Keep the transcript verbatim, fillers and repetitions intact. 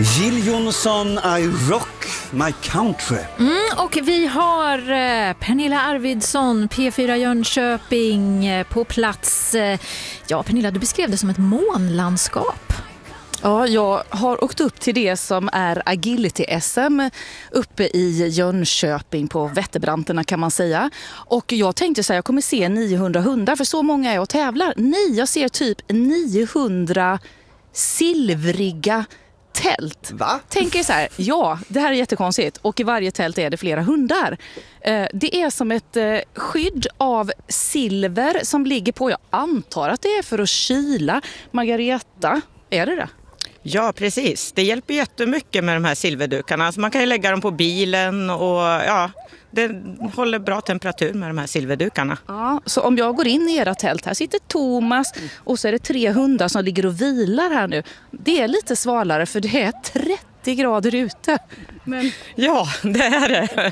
Jill Johnson, I rock my country. Mm, och vi har eh, Pernilla Arvidsson, P fyra Jönköping, eh, på plats. Eh, ja, Pernilla, du beskrev det som ett månlandskap. Ja, jag har åkt upp till det som är agility-S M uppe i Jönköping på Vätterbranterna kan man säga. Och jag tänkte så här, jag kommer se niohundra hundar för så många är och tävlar. Nej, jag ser typ niohundra silvriga tält. Va? Tänker så här, ja, det här är jättekonstigt och i varje tält är det flera hundar. Eh, det är som ett eh, skydd av silver som ligger på, jag antar att det är för att kyla. Margareta, är det det? Ja, precis. Det hjälper jättemycket med de här silverdukarna. Alltså man kan ju lägga dem på bilen och ja, det håller bra temperatur med de här silverdukarna. Ja, så om jag går in i era tält, här sitter Thomas och så är det tre hundar som ligger och vilar här nu. Det är lite svalare för det är trettio grader ute. Men Ja, det är det.